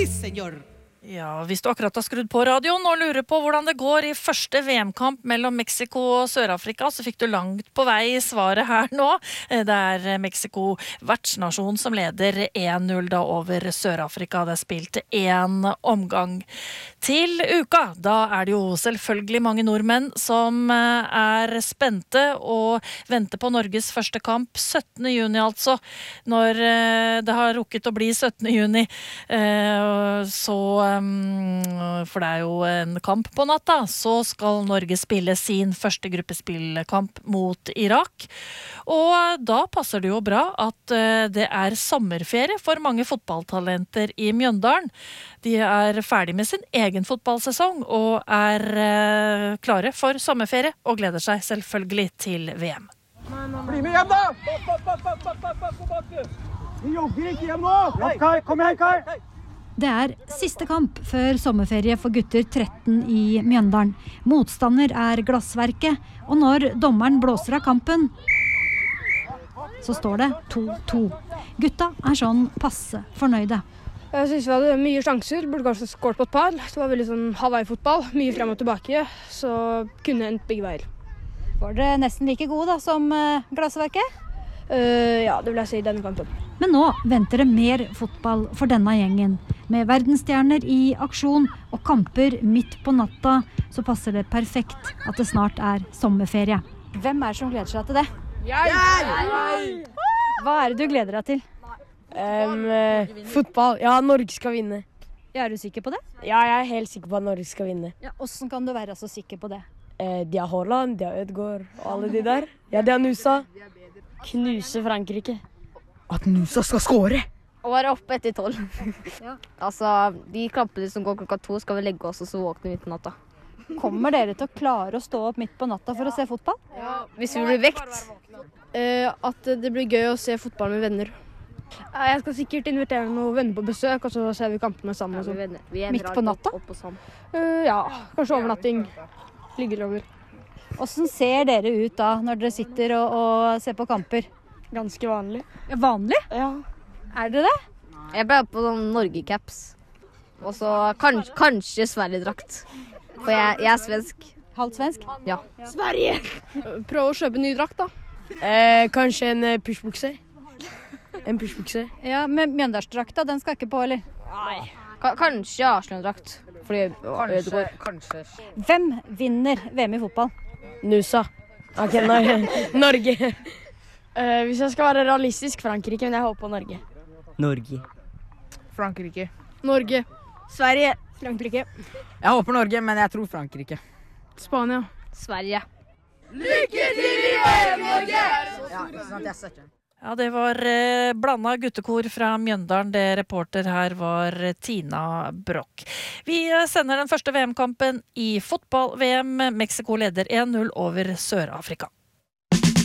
señor. Ja, hvis du akkurat har skrudd på radioen og lurer på hvordan det går i første VM-kamp mellom Mexico og Sør-Afrika, så fikk du langt på vei svaret her nå. Det Mexico vertsnasjon som leder 1-0 da over Sør-Afrika. Det er spilt 1 omgang. Til uka, da det jo selvfølgelig mange nordmenn som spente og venter på Norges første kamp 17. juni altså. Når det har rukket å bli 17. juni, så for det jo en kamp på natta, så skal Norge spille sin første gruppespillkamp mot Irak. Og da passer det jo bra at det sommerferie for mange fotballtalenter i Mjøndalen. De ferdig med sin egen fotballsesong og klare for sommerferie og gleder seg selvfølgelig til VM. Bli med hjem da! Vi jogger ikke hjem nå! Ja, Kai, kom igjen, Kai! Det siste kamp før sommerferie for gutter 13 i Mjøndalen. Motstander Glassverket, og når dommeren blåser av kampen, så står det 2-2. Gutta sånn passe fornøyde. Jeg synes vi hadde mye sjanser, burde kanskje skåret på et par. Det var veldig sånn Hawaii-fotball, mye frem og tilbake, så kunne endt begge veier. Var dere nesten like gode da som Glassverket? Ja, det vil jeg si i denne kampen. Men nå venter det mer fotball for denne gjengen. Med verdensstjerner i aksjon og kamper midt på natta, så passer det perfekt at det snart sommerferie. Hvem det som gleder seg til det? Jeg! Hva det du gleder deg til? Fotball. Ja, Norge skal vinne. Ja, du sikker på det? Ja, jeg helt sikker på at Norge skal vinne. Ja, hvordan kan du være så sikker på det? De har Haaland, de har Ødegaard og alle de der. Ja, de har Nusa. Knuse Frankrike. At Nusa skal skåre! Og være oppe etter 12. Ja. Altså, de klappene som går klokka 2 skal vi legge oss, og så våkne midt på natta. Kommer dere til å klare å stå opp midt på natta for å se fotball? Ja, hvis vi blir vekt. At det blir gøy å se fotball med venner. Jeg skal sikkert invitere noen venner på besøk, og så ser vi kampene sammen. Ja, midt på natta? Ja, kanskje overnatting. Liggelover. Hvordan ser dere ut da, når dere sitter og ser på kamper? Ganske vanlig. Ja, vanlig? Ja. Det det? Jeg ble på sånn Norge-caps. Og så kanskje Sverige-drakt. For jeg svensk. Halvt svensk? Ja. Sverige! Prøv å kjøpe ny drakt da. Kanskje en pushbukse. En pushbukse. Ja, men Mjøndalsdrakta, den skal ikke på, eller? Nei. Kanskje Arsenal-drakt. Kanskje. Hvem vinner VM i fotball? Nusa. Ok, Norge. Hvis jeg skal være realistisk, Frankrike, men jeg håper på Norge. Norge. Frankrike. Norge. Sverige. Frankrike. Jeg håper Norge, men jeg tror Frankrike. Spania. Sverige. Lykke til i VM, Norge! Ja, ikke sant, jeg støtter. Ja, det var blandet guttekor fra Mjøndalen. Det reporter her var Tina Brock. Vi sender den første VM-kampen i fotball-VM. Mexico leder 1-0 over Sør-Afrika.